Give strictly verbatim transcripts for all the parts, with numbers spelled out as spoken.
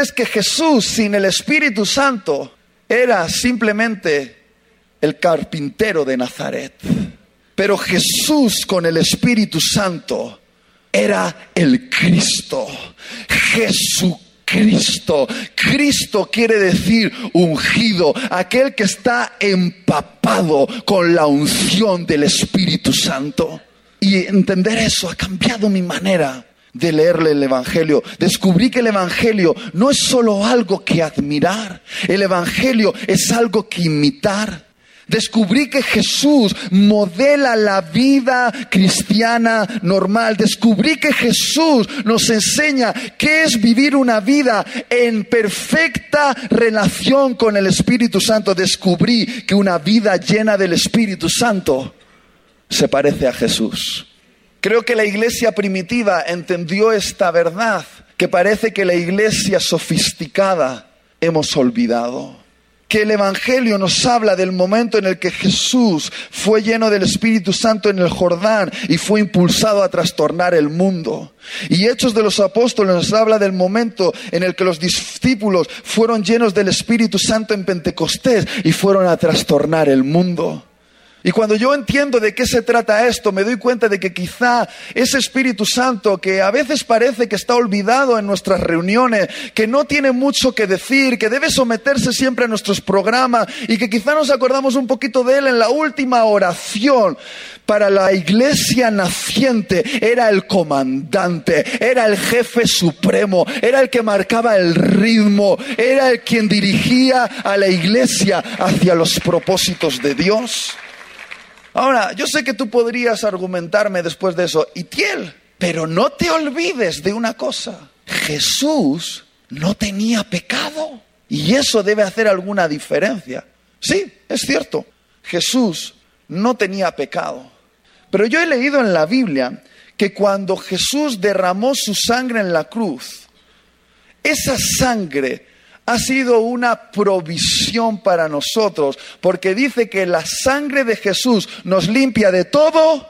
Es que Jesús sin el Espíritu Santo era simplemente el carpintero de Nazaret. Pero Jesús con el Espíritu Santo era el Cristo. Jesucristo. Cristo quiere decir ungido, aquel que está empapado con la unción del Espíritu Santo. Y entender eso ha cambiado mi manera de leerle el Evangelio. Descubrí que el Evangelio no es solo algo que admirar, el Evangelio es algo que imitar. Descubrí que Jesús modela la vida cristiana normal. Descubrí que Jesús nos enseña qué es vivir una vida en perfecta relación con el Espíritu Santo. Descubrí que una vida llena del Espíritu Santo se parece a Jesús. Creo que la iglesia primitiva entendió esta verdad que parece que la iglesia sofisticada hemos olvidado. Que el Evangelio nos habla del momento en el que Jesús fue lleno del Espíritu Santo en el Jordán y fue impulsado a trastornar el mundo. Y Hechos de los Apóstoles nos habla del momento en el que los discípulos fueron llenos del Espíritu Santo en Pentecostés y fueron a trastornar el mundo. Y cuando yo entiendo de qué se trata esto, me doy cuenta de que quizá ese Espíritu Santo que a veces parece que está olvidado en nuestras reuniones, que no tiene mucho que decir, que debe someterse siempre a nuestros programas y que quizá nos acordamos un poquito de él en la última oración, para la iglesia naciente era el comandante, era el jefe supremo, era el que marcaba el ritmo, era el quien dirigía a la iglesia hacia los propósitos de Dios. Ahora, yo sé que tú podrías argumentarme después de eso, Itiel, pero no te olvides de una cosa. Jesús no tenía pecado y eso debe hacer alguna diferencia. Sí, es cierto, Jesús no tenía pecado. Pero yo he leído en la Biblia que cuando Jesús derramó su sangre en la cruz, esa sangre ha sido una provisión para nosotros, porque dice que la sangre de Jesús nos limpia de todo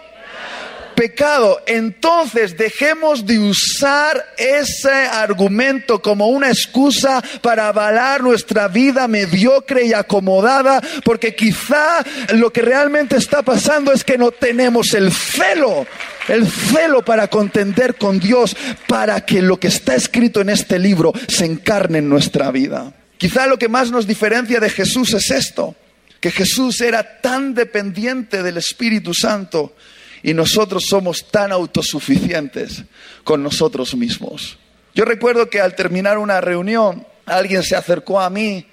pecado. Entonces dejemos de usar ese argumento como una excusa para avalar nuestra vida mediocre y acomodada, porque quizá lo que realmente está pasando es que no tenemos el celo, el celo para contender con Dios, para que lo que está escrito en este libro se encarne en nuestra vida. Quizá lo que más nos diferencia de Jesús es esto, que Jesús era tan dependiente del Espíritu Santo y nosotros somos tan autosuficientes con nosotros mismos. Yo recuerdo que al terminar una reunión, alguien se acercó a mí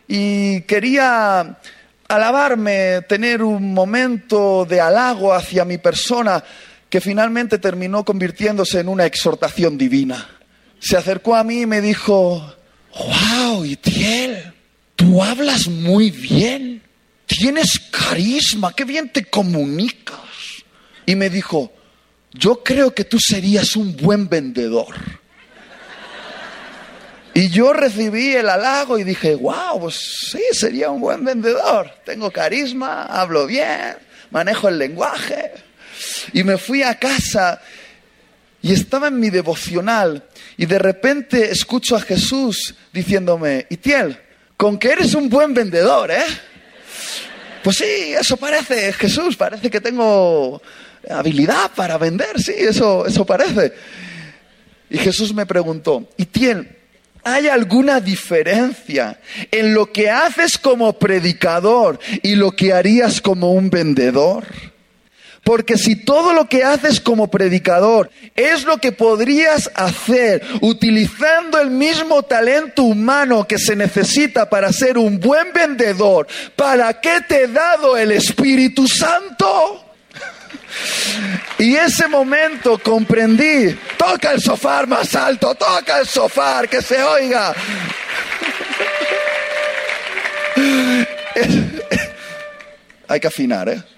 y quería alabarme, tener un momento de halago hacia mi persona, que finalmente terminó convirtiéndose en una exhortación divina. Se acercó a mí y me dijo: ¡Wow, Itiel! Tú hablas muy bien, tienes carisma, qué bien te comunicas. Y me dijo: yo creo que tú serías un buen vendedor. Y yo recibí el halago y dije: wow, pues sí, sería un buen vendedor. Tengo carisma, hablo bien, manejo el lenguaje. Y me fui a casa y estaba en mi devocional y de repente escucho a Jesús diciéndome: Itiel, con que eres un buen vendedor, ¿eh? Pues sí, eso parece, Jesús, parece que tengo habilidad para vender, sí, eso, eso parece. Y Jesús me preguntó: Itiel, ¿hay alguna diferencia en lo que haces como predicador y lo que harías como un vendedor? Porque si todo lo que haces como predicador es lo que podrías hacer utilizando el mismo talento humano que se necesita para ser un buen vendedor, ¿para qué te he dado el Espíritu Santo? Y ese momento comprendí. Toca el sofá más alto, toca el sofá, que se oiga. Hay que afinar, ¿eh?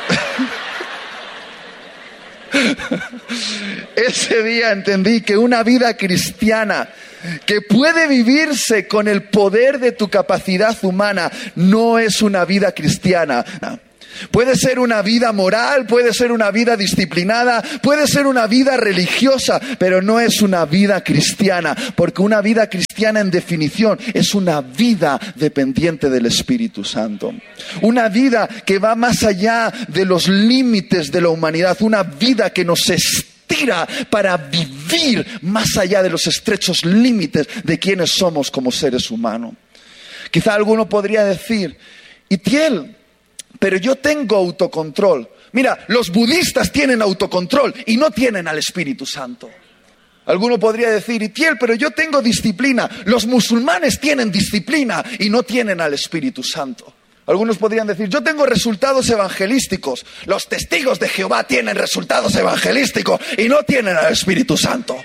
Ese día entendí que una vida cristiana que puede vivirse con el poder de tu capacidad humana no es una vida cristiana. Puede ser una vida moral, puede ser una vida disciplinada, puede ser una vida religiosa, pero no es una vida cristiana, porque una vida cristiana en definición es una vida dependiente del Espíritu Santo. Una vida que va más allá de los límites de la humanidad, una vida que nos estira para vivir más allá de los estrechos límites de quienes somos como seres humanos. Quizá alguno podría decir, Itiel, pero yo tengo autocontrol. Mira, los budistas tienen autocontrol y no tienen al Espíritu Santo. Alguno podría decir, Itiel, pero yo tengo disciplina. Los musulmanes tienen disciplina y no tienen al Espíritu Santo. Algunos podrían decir, yo tengo resultados evangelísticos. Los testigos de Jehová tienen resultados evangelísticos y no tienen al Espíritu Santo.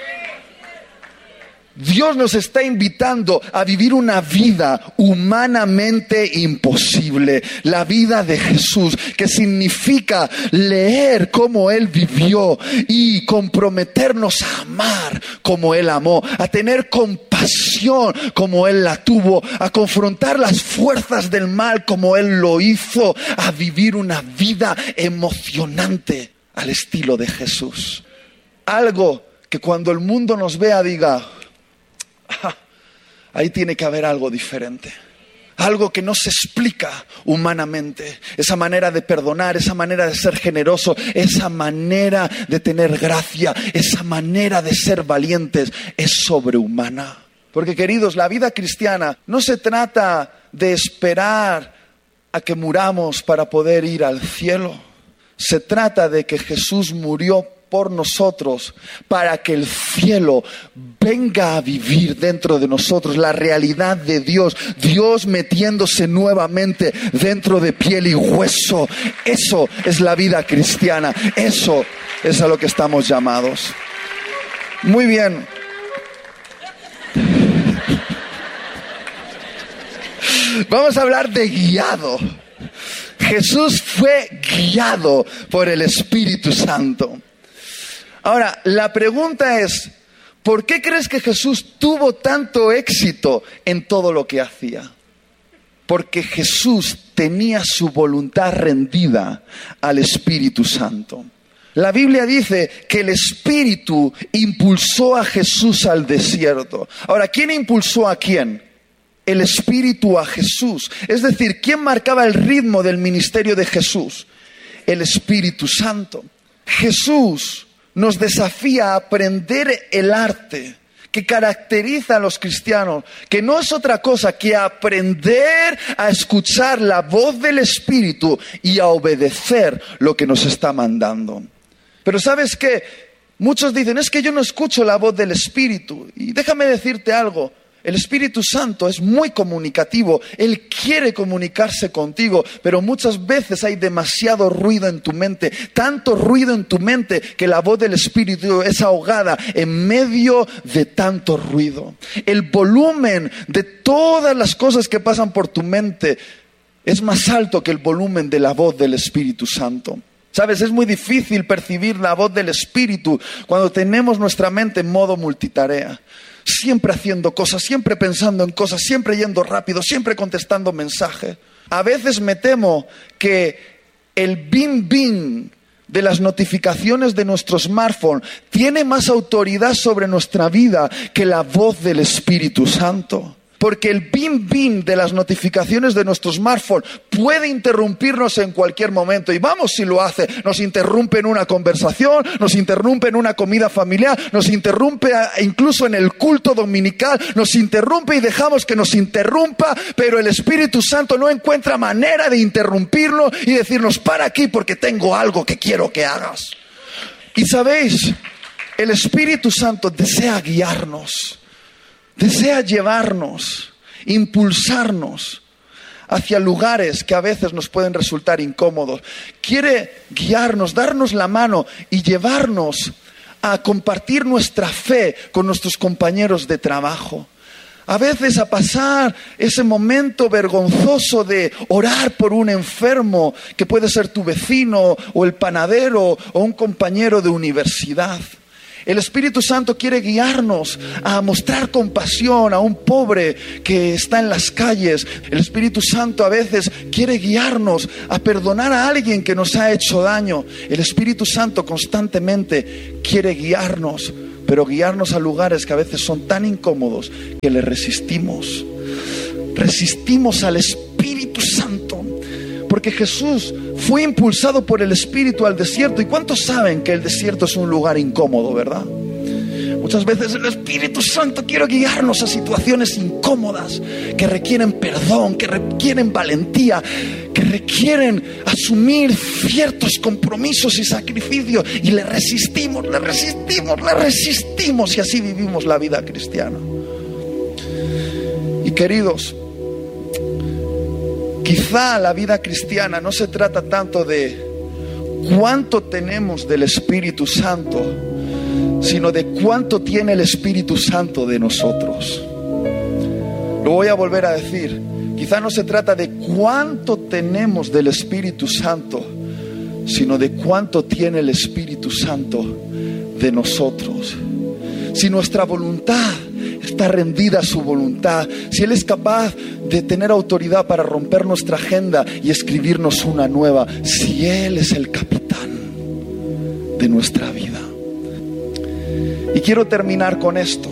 Dios nos está invitando a vivir una vida humanamente imposible, la vida de Jesús, que significa leer cómo Él vivió y comprometernos a amar como Él amó, a tener compasión como Él la tuvo, a confrontar las fuerzas del mal como Él lo hizo, a vivir una vida emocionante al estilo de Jesús. Algo que cuando el mundo nos vea diga, ahí tiene que haber algo diferente. Algo que no se explica humanamente. Esa manera de perdonar, esa manera de ser generoso, esa manera de tener gracia, esa manera de ser valientes es sobrehumana. Porque, queridos, la vida cristiana no se trata de esperar a que muramos para poder ir al cielo. Se trata de que Jesús murió por nosotros, para que el cielo venga a vivir dentro de nosotros, la realidad de Dios, Dios metiéndose nuevamente dentro de piel y hueso. Eso es la vida cristiana, eso es a lo que estamos llamados. Muy bien. Vamos a hablar de guiado. Jesús fue guiado por el Espíritu Santo. Ahora, la pregunta es, ¿por qué crees que Jesús tuvo tanto éxito en todo lo que hacía? Porque Jesús tenía su voluntad rendida al Espíritu Santo. La Biblia dice que el Espíritu impulsó a Jesús al desierto. Ahora, ¿quién impulsó a quién? El Espíritu a Jesús. Es decir, ¿quién marcaba el ritmo del ministerio de Jesús? El Espíritu Santo. Jesús nos desafía a aprender el arte que caracteriza a los cristianos, que no es otra cosa que aprender a escuchar la voz del Espíritu y a obedecer lo que nos está mandando. Pero ¿sabes qué? Muchos dicen, es que yo no escucho la voz del Espíritu. Y déjame decirte algo. El Espíritu Santo es muy comunicativo, Él quiere comunicarse contigo, pero muchas veces hay demasiado ruido en tu mente, tanto ruido en tu mente que la voz del Espíritu es ahogada en medio de tanto ruido. El volumen de todas las cosas que pasan por tu mente es más alto que el volumen de la voz del Espíritu Santo. ¿Sabes? Es muy difícil percibir la voz del Espíritu cuando tenemos nuestra mente en modo multitarea. Siempre haciendo cosas, siempre pensando en cosas, siempre yendo rápido, siempre contestando mensajes. A veces me temo que el bim bim de las notificaciones de nuestro smartphone tiene más autoridad sobre nuestra vida que la voz del Espíritu Santo. Porque el bim bim de las notificaciones de nuestro smartphone puede interrumpirnos en cualquier momento. Y vamos si lo hace. Nos interrumpe en una conversación, nos interrumpe en una comida familiar, nos interrumpe incluso en el culto dominical, nos interrumpe y dejamos que nos interrumpa, pero el Espíritu Santo no encuentra manera de interrumpirlo y decirnos, para aquí porque tengo algo que quiero que hagas. Y sabéis, el Espíritu Santo desea guiarnos. Desea llevarnos, impulsarnos hacia lugares que a veces nos pueden resultar incómodos. Quiere guiarnos, darnos la mano y llevarnos a compartir nuestra fe con nuestros compañeros de trabajo. A veces a pasar ese momento vergonzoso de orar por un enfermo que puede ser tu vecino o el panadero o un compañero de universidad. El Espíritu Santo quiere guiarnos a mostrar compasión a un pobre que está en las calles. El Espíritu Santo a veces quiere guiarnos a perdonar a alguien que nos ha hecho daño. El Espíritu Santo constantemente quiere guiarnos, pero guiarnos a lugares que a veces son tan incómodos que le resistimos. Resistimos al Espíritu Santo, porque Jesús fue impulsado por el Espíritu al desierto. ¿Y cuántos saben que el desierto es un lugar incómodo, verdad? Muchas veces el Espíritu Santo quiere guiarnos a situaciones incómodas que requieren perdón, que requieren valentía, que requieren asumir ciertos compromisos y sacrificios, y le resistimos, le resistimos, le resistimos, y así vivimos la vida cristiana. Y queridos, quizá la vida cristiana no se trata tanto de cuánto tenemos del Espíritu Santo, sino de cuánto tiene el Espíritu Santo de nosotros. Lo voy a volver a decir. Quizá no se trata de cuánto tenemos del Espíritu Santo, sino de cuánto tiene el Espíritu Santo de nosotros. Si nuestra voluntad está rendida a su voluntad, si Él es capaz de tener autoridad para romper nuestra agenda y escribirnos una nueva, si Él es el capitán de nuestra vida. Y quiero terminar con esto.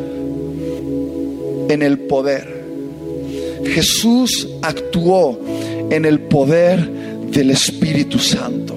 En el poder. Jesús actuó en el poder del Espíritu Santo.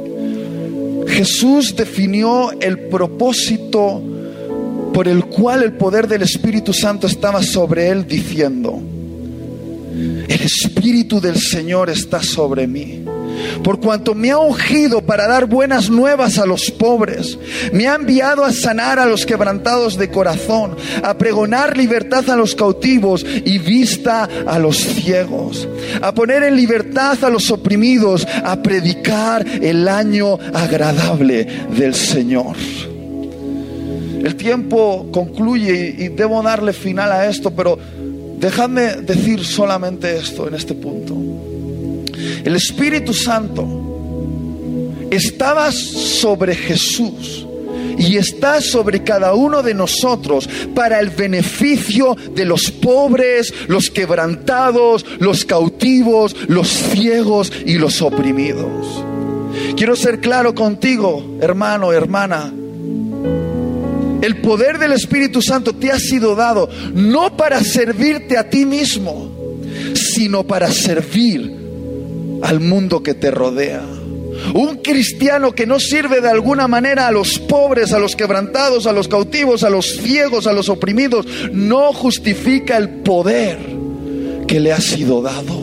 Jesús definió el propósito por el cual el poder del Espíritu Santo estaba sobre Él, diciendo: el Espíritu del Señor está sobre mí, por cuanto me ha ungido para dar buenas nuevas a los pobres. Me ha enviado a sanar a los quebrantados de corazón, a pregonar libertad a los cautivos y vista a los ciegos, a poner en libertad a los oprimidos, a predicar el año agradable del Señor. El tiempo concluye y debo darle final a esto, pero dejadme decir solamente esto en este punto. El Espíritu Santo estaba sobre Jesús y está sobre cada uno de nosotros para el beneficio de los pobres, los quebrantados, los cautivos, los ciegos y los oprimidos. Quiero ser claro contigo, hermano, hermana. El poder del Espíritu Santo te ha sido dado no para servirte a ti mismo, sino para servir al mundo que te rodea. Un cristiano que no sirve de alguna manera a los pobres, a los quebrantados, a los cautivos, a los ciegos, a los oprimidos, no justifica el poder que le ha sido dado.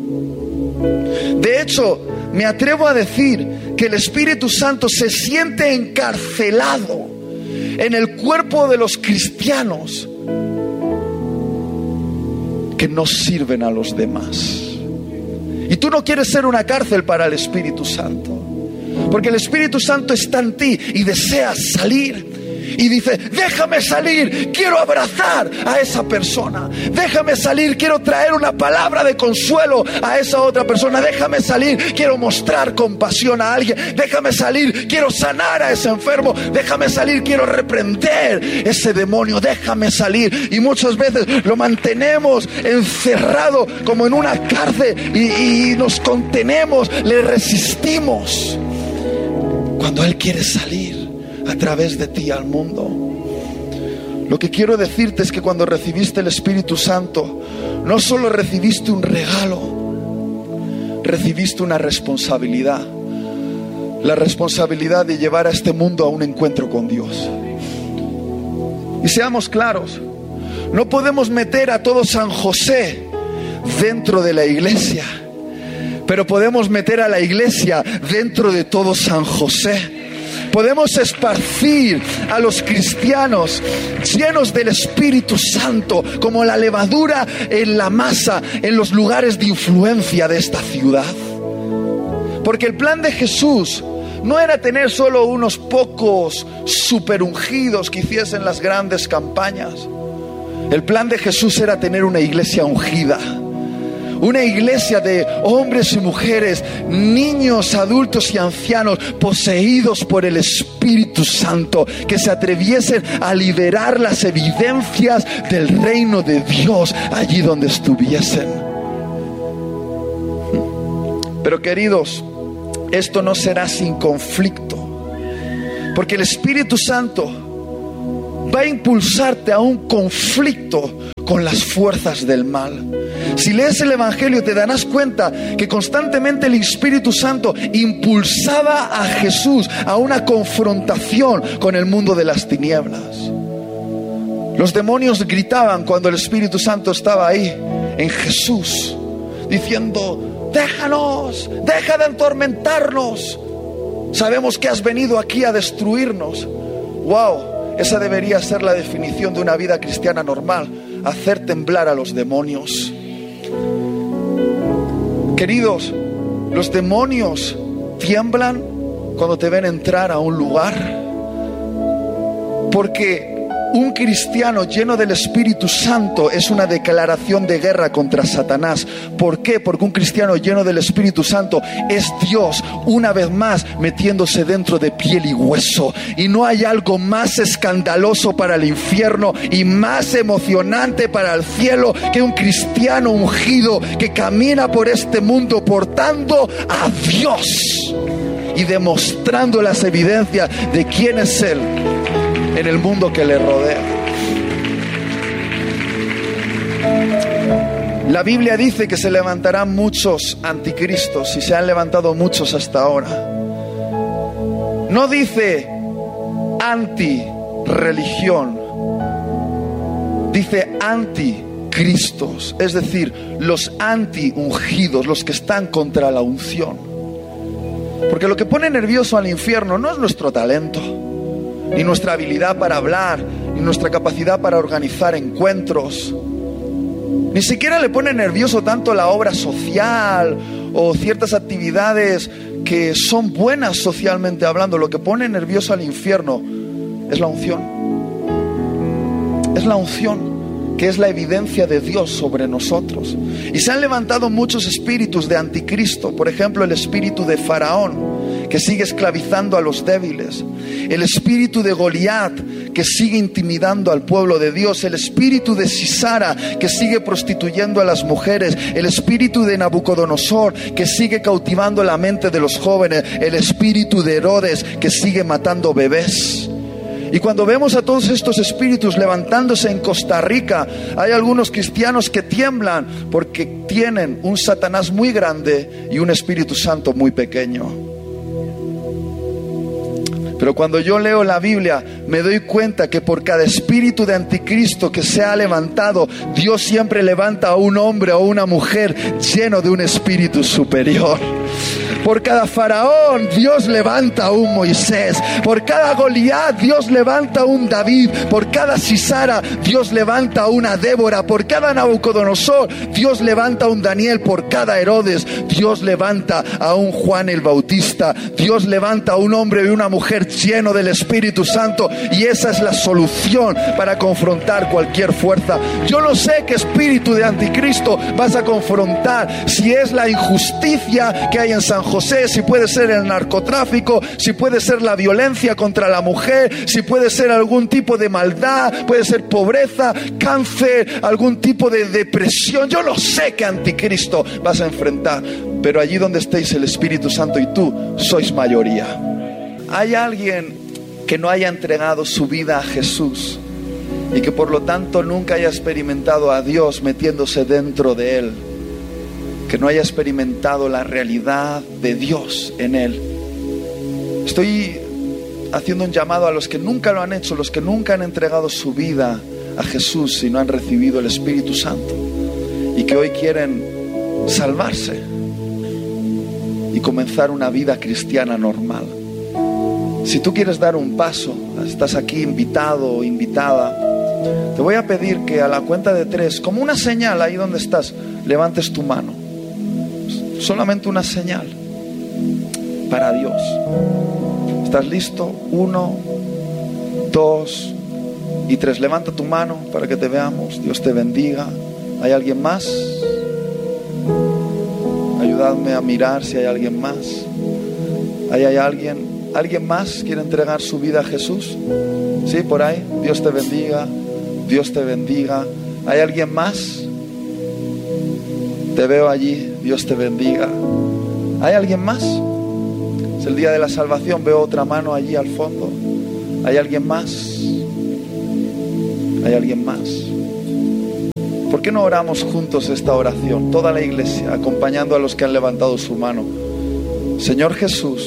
De hecho, me atrevo a decir que el Espíritu Santo se siente encarcelado en el cuerpo de los cristianos que no sirven a los demás. Y tú no quieres ser una cárcel para el Espíritu Santo, porque el Espíritu Santo está en ti y deseas salir. Y dice: déjame salir, quiero abrazar a esa persona. Déjame salir, quiero traer una palabra de consuelo a esa otra persona. Déjame salir, quiero mostrar compasión a alguien. Déjame salir, quiero sanar a ese enfermo. Déjame salir, quiero reprender ese demonio. Déjame salir. Y muchas veces lo mantenemos encerrado como en una cárcel y, y nos contenemos, le resistimos, cuando Él quiere salir a través de ti al mundo. Lo que quiero decirte es que cuando recibiste el Espíritu Santo, no solo recibiste un regalo, recibiste una responsabilidad. La responsabilidad de llevar a este mundo a un encuentro con Dios. Y seamos claros, no podemos meter a todo San José dentro de la iglesia, pero podemos meter a la iglesia dentro de todo San José. Podemos esparcir a los cristianos llenos del Espíritu Santo como la levadura en la masa, en los lugares de influencia de esta ciudad. Porque el plan de Jesús no era tener solo unos pocos superungidos que hiciesen las grandes campañas. El plan de Jesús era tener una iglesia ungida, Una iglesia de hombres y mujeres, niños, adultos y ancianos poseídos por el Espíritu Santo, que se atreviesen a liberar las evidencias del reino de Dios allí donde estuviesen. Pero queridos, esto no será sin conflicto, porque el Espíritu Santo va a impulsarte a un conflicto con las fuerzas del mal. Si lees el Evangelio te darás cuenta que constantemente el Espíritu Santo impulsaba a Jesús a una confrontación con el mundo de las tinieblas. Los demonios gritaban cuando el Espíritu Santo estaba ahí en Jesús, diciendo: déjanos, deja de atormentarnos, sabemos que has venido aquí a destruirnos. Wow, esa debería ser la definición de una vida cristiana normal: hacer temblar a los demonios. Queridos, los demonios tiemblan cuando te ven entrar a un lugar, porque un cristiano lleno del Espíritu Santo es una declaración de guerra contra Satanás. ¿Por qué? Porque un cristiano lleno del Espíritu Santo es Dios una vez más metiéndose dentro de piel y hueso. Y no hay algo más escandaloso para el infierno y más emocionante para el cielo que un cristiano ungido que camina por este mundo portando a Dios y demostrando las evidencias de quién es Él en el mundo que le rodea. La Biblia dice que se levantarán muchos anticristos, y se han levantado muchos hasta ahora. No dice anti-religión, dice anticristos, es decir, los anti-ungidos, los que están contra la unción. Porque lo que pone nervioso al infierno no es nuestro talento, ni nuestra habilidad para hablar, ni nuestra capacidad para organizar encuentros. Ni siquiera le pone nervioso tanto la obra social o ciertas actividades que son buenas socialmente hablando. Lo que pone nervioso al infierno es la unción. Es la unción, que es la evidencia de Dios sobre nosotros. Y se han levantado muchos espíritus de anticristo. Por ejemplo, el espíritu de Faraón, que sigue esclavizando a los débiles; el espíritu de Goliat, que sigue intimidando al pueblo de Dios; el espíritu de Sisara, que sigue prostituyendo a las mujeres; el espíritu de Nabucodonosor, que sigue cautivando la mente de los jóvenes; el espíritu de Herodes, que sigue matando bebés. Y cuando vemos a todos estos espíritus levantándose en Costa Rica, hay algunos cristianos que tiemblan porque tienen un Satanás muy grande y un Espíritu Santo muy pequeño. Pero cuando yo leo la Biblia me doy cuenta que por cada espíritu de anticristo que se ha levantado, Dios siempre levanta a un hombre o una mujer lleno de un espíritu superior. Por cada faraón Dios levanta a un Moisés. Por cada Goliat Dios levanta a un David. Por cada Sisara Dios levanta a una Débora. Por cada Nabucodonosor Dios levanta a un Daniel. Por cada Herodes Dios levanta a un Juan el Bautista. Dios levanta a un hombre y una mujer lleno del Espíritu Santo. Y esa es la solución para confrontar cualquier fuerza. Yo no sé qué espíritu de anticristo vas a confrontar. Si es la injusticia que hay en San José, si puede ser el narcotráfico, si puede ser la violencia contra la mujer, si puede ser algún tipo de maldad, puede ser pobreza, cáncer, algún tipo de depresión. Yo no sé qué anticristo vas a enfrentar, pero allí donde estéis el Espíritu Santo y tú sois mayoría. ¿Hay alguien que no haya entregado su vida a Jesús y que por lo tanto nunca haya experimentado a Dios metiéndose dentro de él? Que no haya experimentado la realidad de Dios en él. Estoy haciendo un llamado a los que nunca lo han hecho, los que nunca han entregado su vida a Jesús y no han recibido el Espíritu Santo, y que hoy quieren salvarse y comenzar una vida cristiana normal. Si tú quieres dar un paso, estás aquí invitado o invitada, te voy a pedir que a la cuenta de tres, como una señal ahí donde estás, levantes tu mano. Solamente una señal para Dios. ¿Estás listo? Uno, dos y tres. Levanta tu mano para que te veamos. Dios te bendiga. ¿Hay alguien más? Ayudadme a mirar si hay alguien más. ¿Ahí hay alguien? ¿Alguien más quiere entregar su vida a Jesús? Sí, por ahí. Dios te bendiga. Dios te bendiga. ¿Hay alguien más? Te veo allí. Dios te bendiga. ¿Hay alguien más? Es el día de la salvación. Veo otra mano allí al fondo. ¿Hay alguien más? ¿Hay alguien más? ¿Por qué no oramos juntos esta oración? Toda la iglesia, acompañando a los que han levantado su mano. Señor Jesús,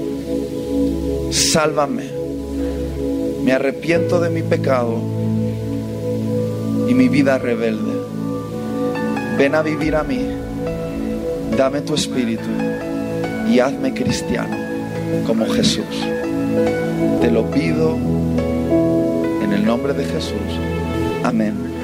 sálvame. Me arrepiento de mi pecado y mi vida rebelde. Ven a vivir a mí. Dame tu espíritu y hazme cristiano como Jesús. Te lo pido en el nombre de Jesús. Amén.